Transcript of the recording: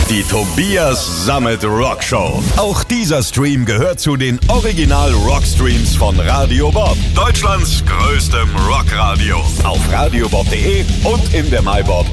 Die Tobias Sammet Rock Show. Auch dieser Stream gehört zu den Original Rockstreams von Radio Bob. Deutschlands größtem Rockradio. Auf radiobob.de und in der MyBob